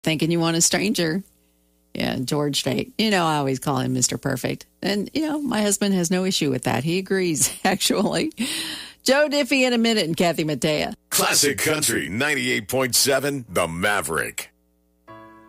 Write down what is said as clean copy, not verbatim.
Thinking You Want a Stranger. Yeah, George Strait. I always call him Mr. Perfect. And, my husband has no issue with that. He agrees, actually. Joe Diffie in a minute and Kathy Mattea. Classic Country 98.7, The Maverick.